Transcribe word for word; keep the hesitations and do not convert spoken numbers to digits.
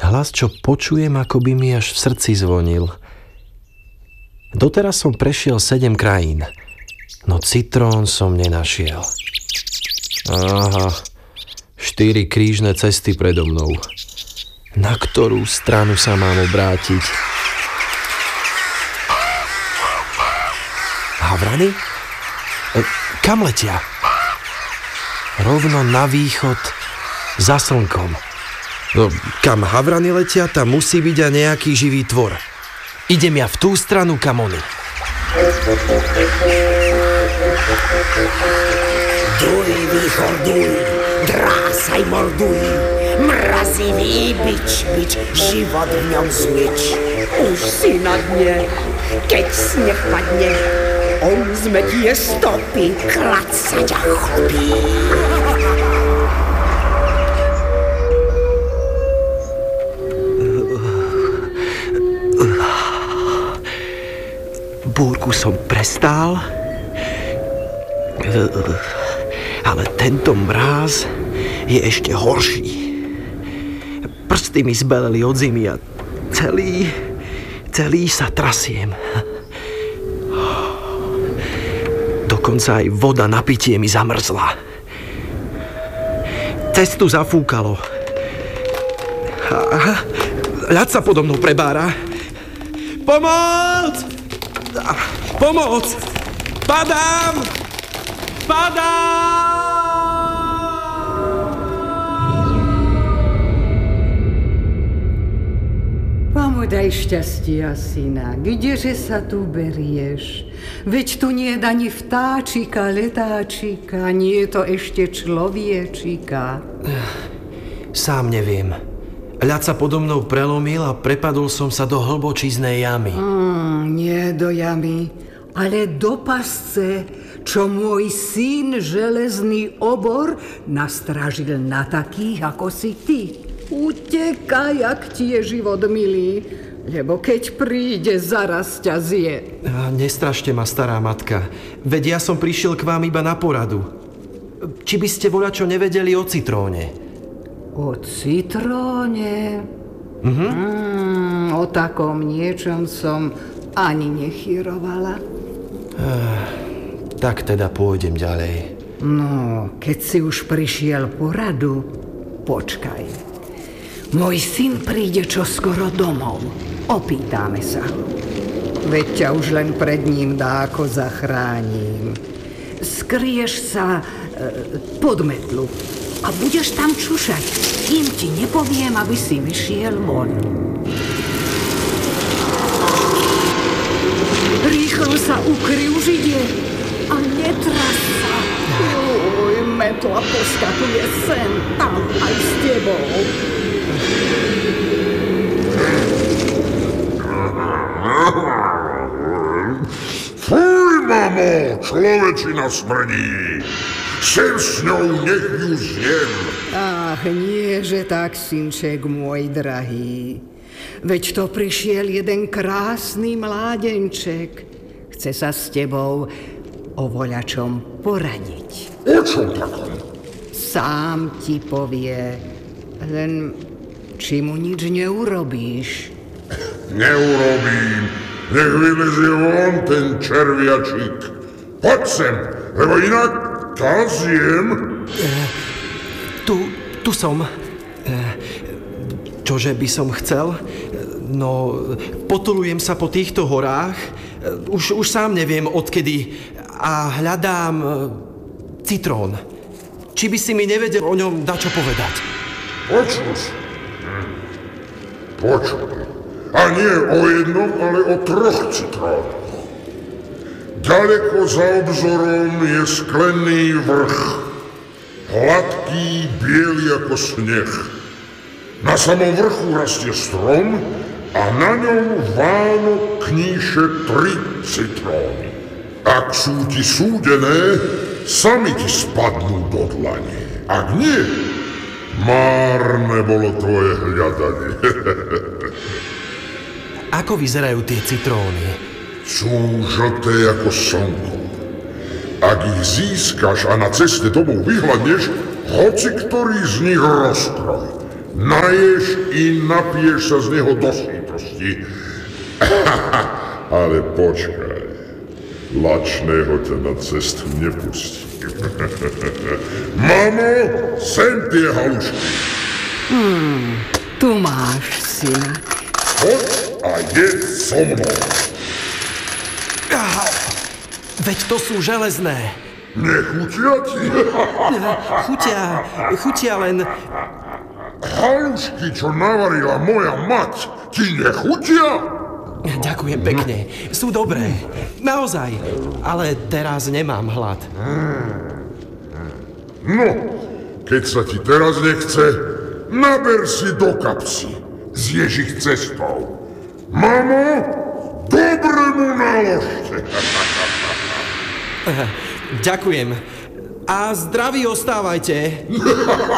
Hlas, čo počujem, ako by mi až v srdci zvonil. Doteraz som prešiel sedem krajín, no citrón som nenašiel. Aha, štyri krížne cesty predo mnou. Na ktorú stranu sa mám obrátiť? Havrany? E, kam letia? Rovno na východ, za slnkom. No, kam havrany letia, tam musí byť aj nejaký živý tvor. Idem ja v tú stranu, kam oni. Duj, výchor, duj, drásaj, morduj, mrazivý bič, bič, život v ňom znič. Už si na dne, keď sneh padne, on zmetie stopy, klad sa ťa chopí. Búrku som prestál, ale tento mráz je ešte horší. Prsty mi zbeleli od zimy a celý, celý sa trasiem. Dokonca aj voda na pitie mi zamrzla. Cestu zafúkalo. Ľad sa podo mnou prebára. Pomoc! Pomoc! Padám! Padám! Pomodaj šťastia, syna, kdeže sa tu berieš? Veď tu nie je ani vtáčika, letáčika, nie je to ešte človečika. Sám neviem. Ľad sa podo mnou prelomil a prepadol som sa do hlbočíznej jamy. Mm, nie do jamy, ale do pasce, čo môj syn železný obor nastražil na takých, ako si ty. Utekaj, ak ti je život milý, lebo keď príde, zaraz ťa zje. Nestrašte ma, stará matka. Veď ja som prišiel k vám iba na poradu. Či by ste voľačo nevedeli o citróne? O citróne? Mhm. Mm, o takom niečom som ani nechyrovala. Uh, tak teda pôjdem ďalej. No, keď si už prišiel po radu, počkaj. Môj syn príde čoskoro domov. Opýtame sa. Veď ťa už len pred ním dáko zachránim. Skryješ sa e, pod metlu a budeš tam čušať, kým ti nepoviem, aby si vyšiel von. Rýchlo sa ukry, už ide a netras sa. Uj, metla poskakuje sem, tam aj s tebou. Fuj, mamo, človečina smrdí. Sem s ňou, nech ju zjem. Ach, nie, že tak, synček môj drahý. Veď to prišiel jeden krásny mládenček. Chce sa s tebou o voľačom poradiť. O čom takom? Sám ti povie, len či mu nič neurobíš. Neurobím. Nech vylezie von ten červiačik. Poď sem, lebo inak ťa zjem. E, tu, tu som. E, čože by som chcel? No, potulujem sa po týchto horách. Už, už sám neviem odkedy. A hľadám e, citrón. Či by si mi nevedel o ňom dačo povedať? Počuť. Hm. Počuť. A nie o jednom, ale o troch citrónoch. Ďaleko za obzorom je sklený vrch. Hladký, biely ako sneh. Na samom vrchu rastie strom a na ňom Vánok kníše tri citróny. Ak sú ti súdené, sami ti spadnú do dlane. Ak nie, márne bolo tvoje hľadanie. Ako vyzerajú tie citróny? Sú žlté ako slnko. Ak ich získaš a na ceste domov vyhľadneš, hoci ktorý z nich rozkroj. naješ i napiješ sa z neho do sítosti. Ale počkaj, lačného ťa na cestu nepustí. Mamo, sem tie halušky. Hmm, tu máš, syna. Choď a jedz so mnou. Ah, veď to sú železné. Nechutia ti? Chutia, chutia len... Halušky, čo navarila moja mať, ti nechutia? Ďakujem pekne, sú dobré. Naozaj, ale teraz nemám hlad. No, keď sa ti teraz nechce, naber si do kapsy. Zješ ich cestou. Mamo, dobre mu naložte. Ďakujem. A zdraví ostávajte.